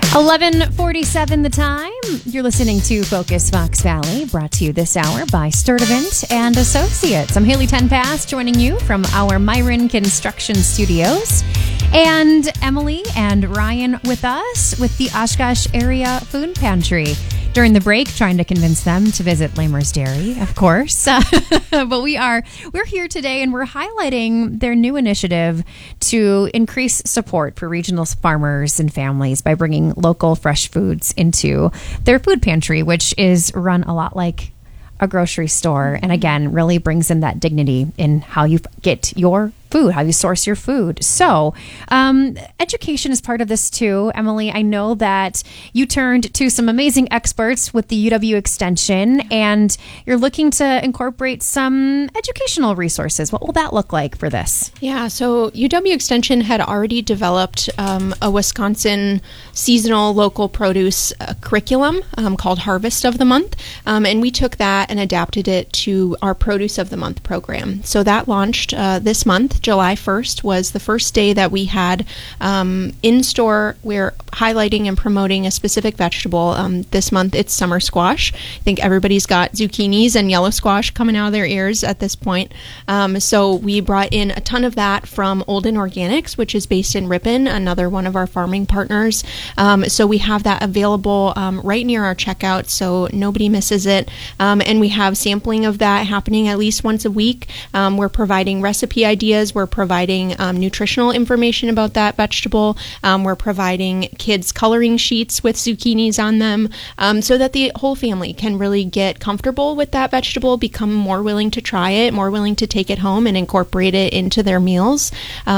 11:47 the time. You're listening to Focus Fox Valley, brought to you this hour by Sturdivant and Associates. I'm Haley Tenpass, joining you from our Myron Construction Studios. And Emily and Ryan with us with the Oshkosh Area Food Pantry. During the break, trying to convince them to visit Lamer's Dairy, of course. But we're here today and we're highlighting their new initiative to increase support for regional farmers and families by bringing local fresh foods into their food pantry, which is run a lot like a grocery store. And again, really brings in that dignity in how you get your food, how you source your food. So education is part of this too. Emily, I know that you turned to some amazing experts with the UW Extension and you're looking to incorporate some educational resources. What will that look like for this? Yeah, so UW Extension had already developed a Wisconsin seasonal local produce curriculum called Harvest of the Month. And we took that and adapted it to our Produce of the Month program. So that launched this month. July 1st was the first day that we had in-store. We're highlighting and promoting a specific vegetable. This month it's summer squash. I think everybody's got zucchinis and yellow squash coming out of their ears at this point. So we brought in a ton of that from Olden Organics, which is based in Ripon, another one of our farming partners. So we have that available right near our checkout so nobody misses it. And we have sampling of that happening at least once a week. We're providing recipe ideas. We're providing nutritional information about that vegetable. We're providing kids coloring sheets with zucchinis on them so that the whole family can really get comfortable with that vegetable, become more willing to try it, more willing to take it home and incorporate it into their meals.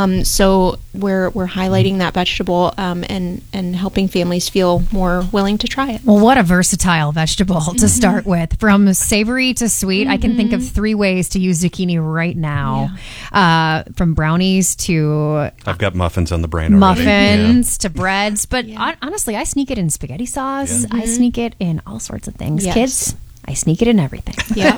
So we're highlighting that vegetable and helping families feel more willing to try it. Well, what a versatile vegetable to start with. From savory to sweet, I can think of 3 ways to use zucchini right now. Yeah. From brownies to... I've got muffins on the brain already. Muffins to breads. But honestly, I sneak it in spaghetti sauce. I sneak it in all sorts of things. Yes. Kids, I sneak it in everything. Yeah.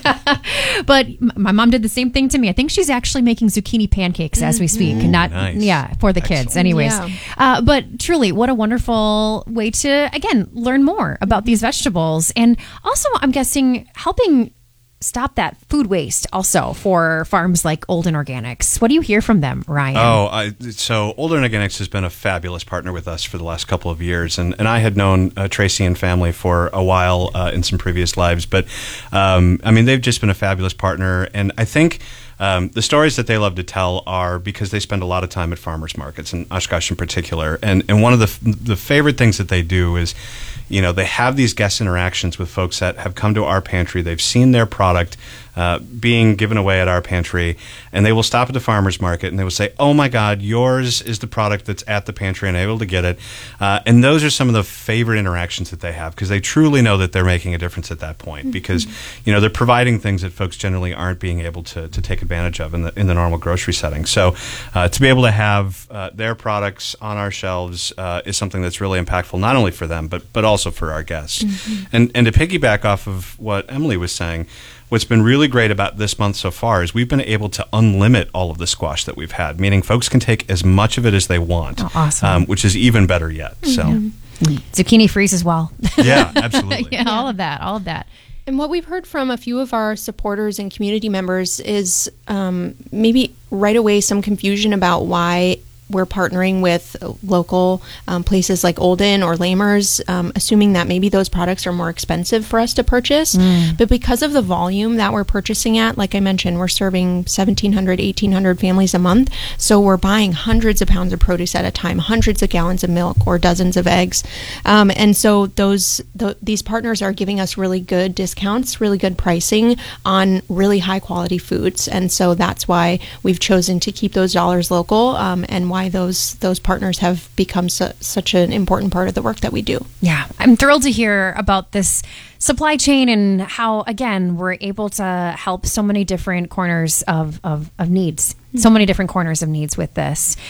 But my mom did the same thing to me. I think she's actually making zucchini pancakes as we speak. Not for the kids. Anyways. Yeah. But truly, what a wonderful way to, again, learn more about these vegetables. And also, I'm guessing, helping stop that food waste also for farms like Olden Organics. What do you hear from them, Ryan? So Olden Organics has been a fabulous partner with us for the last couple of years. And I had known Tracy and family for a while in some previous lives. But, they've just been a fabulous partner. And I think the stories that they love to tell are because they spend a lot of time at farmers markets, and Oshkosh in particular. And one of the favorite things that they do is, they have these guest interactions with folks that have come to our pantry. They've seen their product being given away at our pantry, and they will stop at the farmer's market and they will say, oh my God, yours is the product that's at the pantry and I'm able to get it. And those are some of the favorite interactions that they have because they truly know that they're making a difference at that point because, they're providing things that folks generally aren't being able to take advantage of in the normal grocery setting. So to be able to have their products on our shelves is something that's really impactful, not only for them, but also for our guests. And to piggyback off of what Emily was saying, what's been really great about this month so far is we've been able to unlimit all of the squash that we've had, meaning folks can take as much of it as they want, which is even better yet. So zucchini freeze as well. Yeah, absolutely. All of that. And what we've heard from a few of our supporters and community members is maybe right away some confusion about why we're partnering with local places like Olden or Lamer's, assuming that maybe those products are more expensive for us to purchase. But because of the volume that we're purchasing at, like I mentioned, we're serving 1,700, 1,800 families a month. So we're buying hundreds of pounds of produce at a time, hundreds of gallons of milk or dozens of eggs. And so these partners are giving us really good discounts, really good pricing on really high quality foods. And so that's why we've chosen to keep those dollars local and why those partners have become such an important part of the work that we do. Yeah, I'm thrilled to hear about this supply chain and how, again, we're able to help so many different corners of needs, so many different corners of needs with this.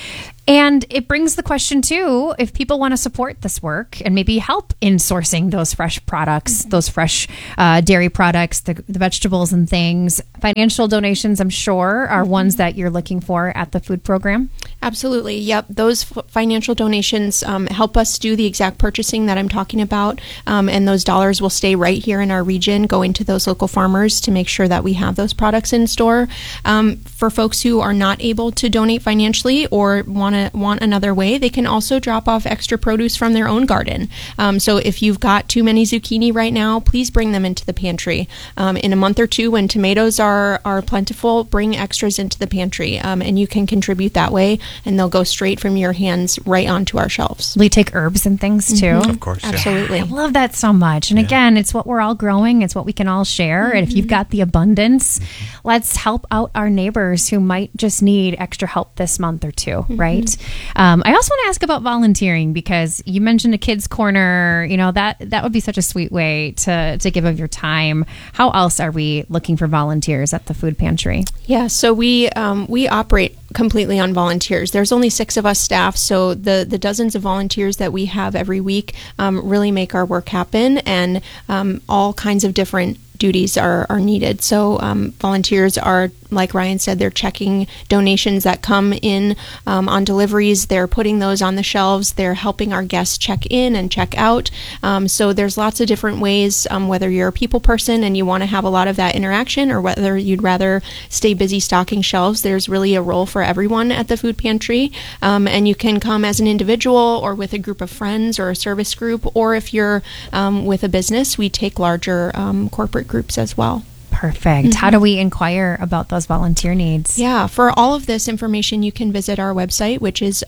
And it brings the question, too, if people want to support this work and maybe help in sourcing those fresh products, those fresh dairy products, the vegetables and things, financial donations, I'm sure, are ones that you're looking for at the food program. Absolutely. Yep. Those financial donations help us do the exact purchasing that I'm talking about. And those dollars will stay right here in our region, going to those local farmers to make sure that we have those products in store. For folks who are not able to donate financially or want another way, they can also drop off extra produce from their own garden. So if you've got too many zucchini right now, please bring them into the pantry. In a month or two, when tomatoes are plentiful, bring extras into the pantry, and you can contribute that way, and they'll go straight from your hands right onto our shelves. Will you take herbs and things too? Of course. Absolutely. I love that so much. And again, it's what we're all growing. It's what we can all share. And if you've got the abundance, let's help out our neighbors who might just need extra help this month or two, right? I also want to ask about volunteering, because you mentioned a kids' corner. You know, that would be such a sweet way to give of your time. How else are we looking for volunteers at the food pantry? Yeah, so we operate completely on volunteers. There's only 6 of us staff, so the dozens of volunteers that we have every week really make our work happen, and all kinds of different duties are needed. So volunteers are, like Ryan said, they're checking donations that come in on deliveries. They're putting those on the shelves. They're helping our guests check in and check out. So there's lots of different ways, whether you're a people person and you want to have a lot of that interaction, or whether you'd rather stay busy stocking shelves. There's really a role for everyone at the food pantry. And you can come as an individual or with a group of friends or a service group, or if you're with a business, we take larger corporate groups as well. Perfect. How do we inquire about those volunteer needs? Yeah, for all of this information, you can visit our website, which is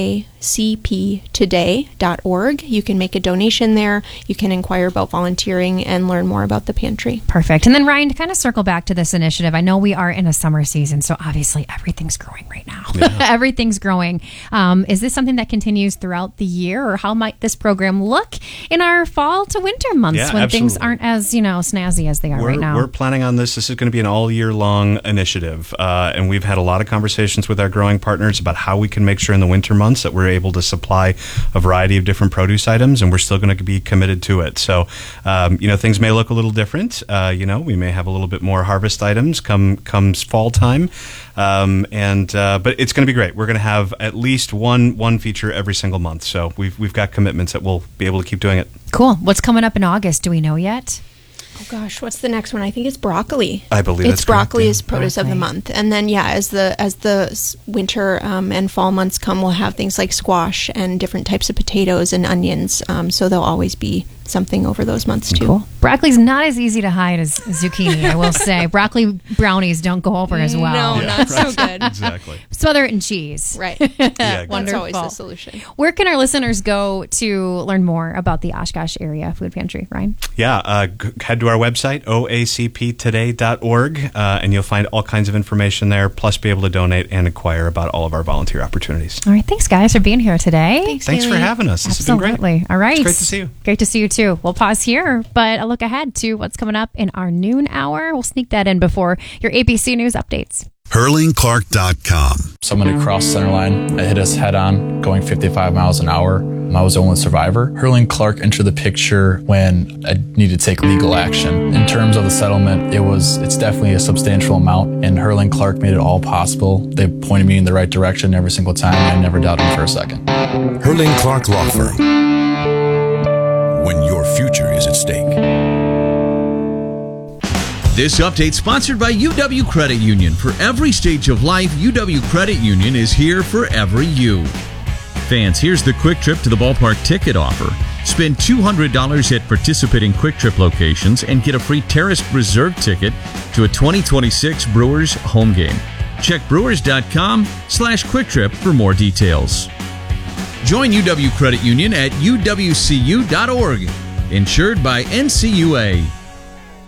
oacptoday.org. You can make a donation there. You can inquire about volunteering and learn more about the pantry. Perfect. And then, Ryan, to kind of circle back to this initiative, I know we are in a summer season, so obviously everything's growing right now. Yeah. Everything's growing. Is this something that continues throughout the year, or how might this program look in our fall to winter months when things aren't as, snazzy as they are right now? We're planning on this. This is going to be an all-year-long initiative, and we've had a lot of conversations with our growing partners about how we can make sure in the winter months that we're able to supply a variety of different produce items, and we're still going to be committed to it. So, things may look a little different. We may have a little bit more harvest items comes fall time, but it's going to be great. We're going to have at least one feature every single month. So we've got commitments that we'll be able to keep doing it. Cool. What's coming up in August? Do we know yet? Oh gosh, what's the next one? I think it's broccoli. I believe it's broccoli is produce of the month, and then as the winter and fall months come, we'll have things like squash and different types of potatoes and onions. So there'll always be something over those months too. Cool. Broccoli's not as easy to hide as zucchini, I will say. Broccoli brownies don't go over as well. No, not so good. Exactly. Smother it in cheese. Right. That's always the solution. Where can our listeners go to learn more about the Oshkosh Area Food Pantry, Ryan? Yeah, head to our website, oacptoday.org, and you'll find all kinds of information there, plus be able to donate and inquire about all of our volunteer opportunities. All right. Thanks, guys, for being here today. Thanks for having us. This Absolutely. has been great. All right. It's great to see you. Great to see you, too. We'll pause here, but a look ahead to what's coming up in our noon hour. We'll sneak that in before your ABC News updates. HurlingClark.com. Someone who crossed center line, hit us head on, going 55 miles an hour. I was the only survivor. Hurling Clark entered the picture when I needed to take legal action. In terms of the settlement, it's definitely a substantial amount, and Hurling Clark made it all possible. They pointed me in the right direction every single time, and I never doubted them for a second. Hurling Clark Law Firm. When your future is at stake. This update sponsored by UW Credit Union. For every stage of life, UW Credit Union is here for every you. Fans, here's the Quick Trip to the Ballpark ticket offer. Spend $200 at participating Quick Trip locations and get a free Terrace Reserve ticket to a 2026 Brewers home game. Check brewers.com/Quick Trip for more details. Join UW Credit Union at uwcu.org. Insured by NCUA.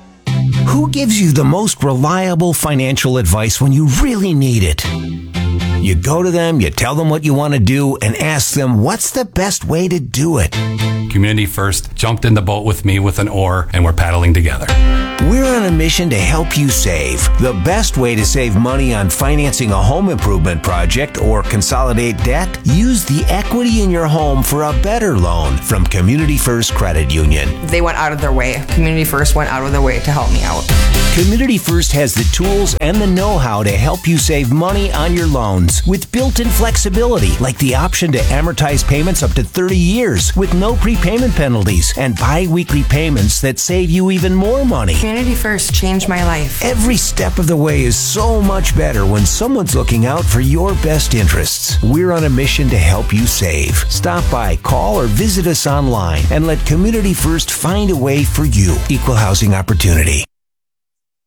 Who gives you the most reliable financial advice when you really need it? You go to them, you tell them what you want to do, and ask them what's the best way to do it. Community First jumped in the boat with me with an oar, and we're paddling together. We're on a mission to help you save. The best way to save money on financing a home improvement project or consolidate debt? Use the equity in your home for a better loan from Community First Credit Union. They went out of their way. Community First went out of their way to help me out. Community First has the tools and the know-how to help you save money on your loans with built-in flexibility, like the option to amortize payments up to 30 years with no prepayment penalties and bi-weekly payments that save you even more money. Community First changed my life. Every step of the way is so much better when someone's looking out for your best interests. We're on a mission to help you save. Stop by, call, or visit us online and let Community First find a way for you. Equal housing opportunity.